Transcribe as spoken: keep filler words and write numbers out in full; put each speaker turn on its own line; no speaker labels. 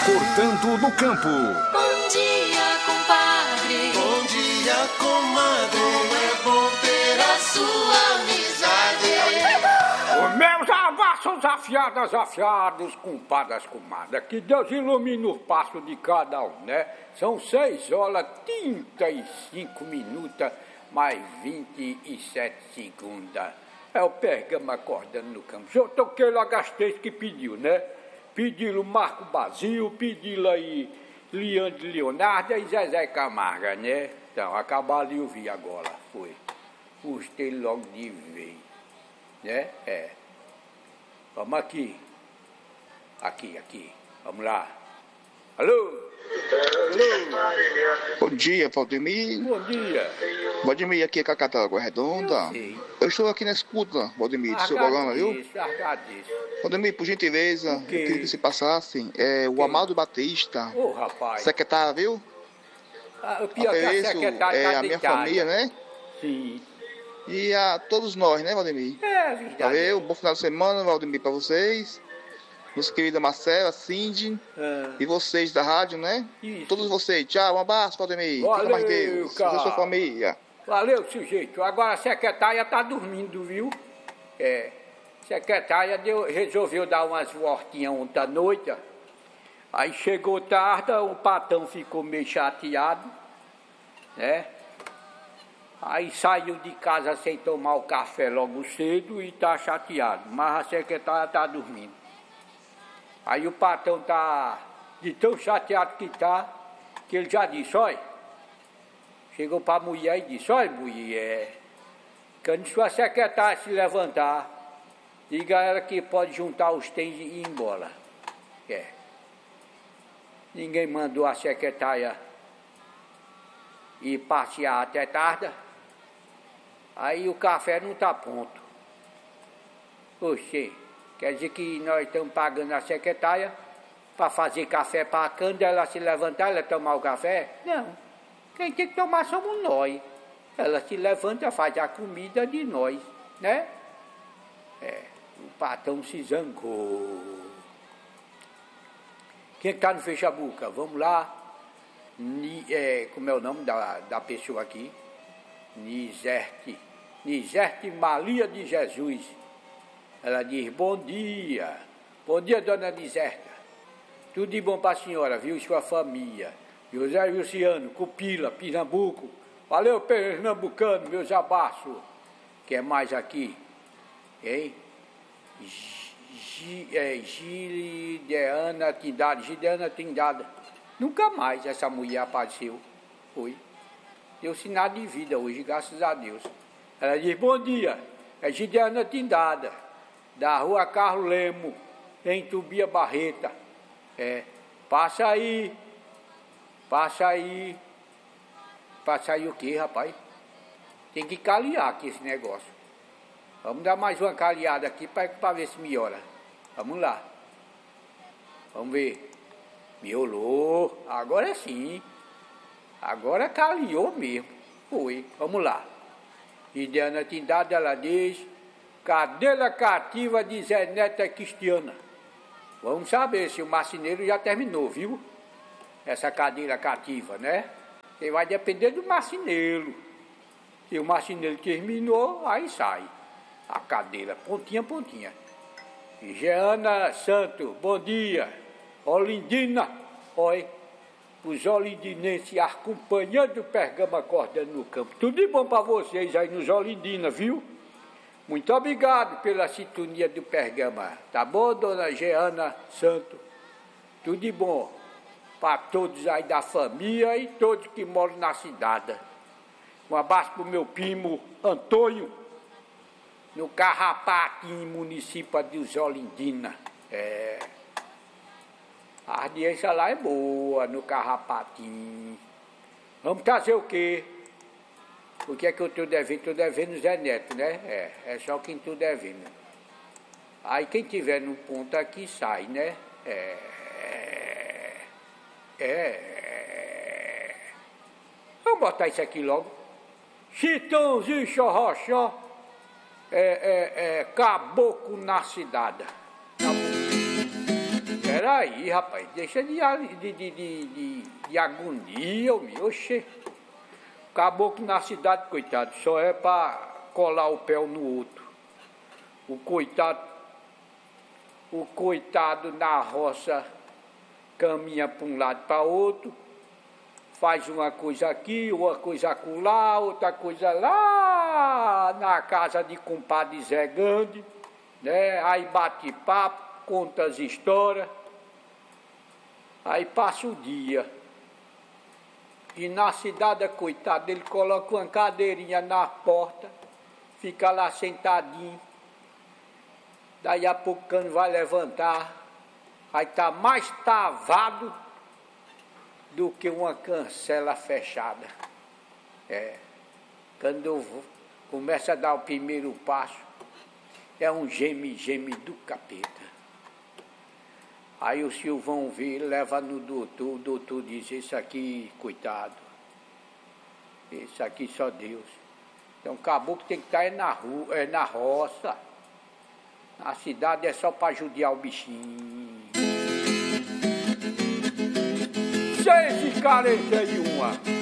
Portanto do Campo.
Bom dia, compadre.
Bom dia, comadre. Como é bom ter a sua amizade.
Os meus abraços afiadas, afiados, compadres, comadres. Que Deus ilumine o passo de cada um, né? São seis horas, trinta e cinco minutos, mais vinte e sete segundos. É o Pergama acordando no campo. Eu toquei lá, gastei que pediu, né? Pediram Marco Basílio, pediram aí Leandro Leonardo e Zezé Camargo, né? Então, acabaram de ouvir agora, foi. Gostei logo de ver, né? É. Vamos aqui. Aqui, aqui. Vamos lá. Alô? Alô?
Bom dia, Valdemir.
Bom dia.
Valdemir, aqui é Cacatágua Redonda.
Eu,
Eu estou aqui na escuta, Valdemir, do seu programa, viu?
Agradeço, agradeço.
Valdemir, por gentileza, eu
quê?
queria que se passasse é, o
quê?
Amado Batista,
Ô, rapaz.
secretário, viu?
Ah, o pior que a
Apeço,
secretária
é,
tá
a minha
deitada.
família, né?
Sim.
E a todos nós, né, Valdemir?
É verdade.
Valeu, bom final de semana, Valdemir, para vocês. Nossa querida Marcela, Cindy
Ah,
e vocês da rádio, né?
Isso.
Todos vocês. Tchau, um abraço, Valdemir. Fica
Valeu,
mais Deus. Você e
cara.
sua família.
Valeu, sujeito. Agora a secretária tá dormindo, viu? É. A secretária deu, resolveu dar umas voltinhas ontem à noite. Aí chegou tarde, o patrão ficou meio chateado, né? Aí saiu de casa sem tomar o café logo cedo e tá chateado. Mas a secretária tá dormindo. Aí o patrão tá de tão chateado que tá, que ele já disse, olha, chegou para a mulher e disse, olha, mulher, quando sua secretária se levantar, diga a ela que pode juntar os tênis e ir embora. É. Ninguém mandou a secretária ir passear até tarde. Aí o café não está pronto. Oxê, quer dizer que nós estamos pagando a secretária para fazer café para quando ela se levantar, ela tomar o café? Não. Quem tem que tomar somos nós. Ela se levanta, faz a comida de nós, né? É, o patrão se zangou. Quem está no Facebook? Vamos lá. Ni, é, como é o nome da, da pessoa aqui? Nizerte. Nizerte Maria de Jesus. Ela diz, bom dia. Bom dia, dona Nizerta. Tudo de bom para a senhora, viu? E sua família. José Luciano, Cupila, Pernambuco. Valeu, pernambucano, meus abraços. Quer mais aqui? Hein? G, é, Gideana Tindada. Gideana Tindada. Nunca mais essa mulher apareceu. Foi. Deu sinal de vida hoje, graças a Deus. Ela diz, bom dia. É Gideana Tindada, da rua Carlos Lemo, em Tubia Barreta. É, passa aí, passa aí, passa aí o quê, rapaz? Tem que caliar aqui esse negócio. Vamos dar mais uma caliada aqui para ver se melhora. Vamos lá. Vamos ver. Miolou. Agora sim. Agora caliou mesmo. Foi. Vamos lá. Gideana Tindada, ela diz, cadeira cativa de Zé Neta Cristiana. Vamos saber se o marceneiro já terminou, viu? Essa cadeira cativa, né? E vai depender do marceneiro. Se o marceneiro terminou, aí sai a cadeira, pontinha, pontinha. Jeana Santo, bom dia. Olindina, oi. Os olindinenses acompanhando o Pergama acordando no campo. Tudo de bom para vocês aí nos Olindinas, viu? Muito obrigado pela sintonia do Pergama. Tá bom, dona Jeana Santo? Tudo de bom para todos aí da família e todos que moram na cidade. Um abraço para o meu primo Antônio, no Carrapatinho, município de Olindinas. É... A audiência lá é boa, no Carrapatinho. Vamos trazer o quê? O que é que eu estou devendo? Estou devendo Zé Neto, né? É, é só quem estou devendo. Aí quem tiver no ponto aqui sai, né? É... É... Vamos botar isso aqui logo. Chitãozinho Chorrochó é, é, é caboclo na cidade. Caboclo. Era peraí, rapaz, deixa de, de, de, de, de, de agonia, meu, oxê. Caboclo na cidade, coitado, só é para colar o pé um no outro. O coitado, o coitado na roça caminha para um lado para outro, faz uma coisa aqui, uma coisa acolá, outra coisa lá na casa de compadre Zé Grande, né? Aí bate papo, conta as histórias, aí passa o dia. E na cidade, coitado, ele coloca uma cadeirinha na porta, fica lá sentadinho. Daí a pouco o cano vai levantar, aí tá mais travado do que uma cancela fechada. É, quando eu começa a dar o primeiro passo, é um geme-geme do capeta. Aí o Silvão vê, leva no doutor, o doutor diz, isso aqui, coitado, isso aqui só Deus. Então o caboclo tem que estar é na rua, é na roça. Na cidade é só para judiar o bichinho. Se esse cara é aí uma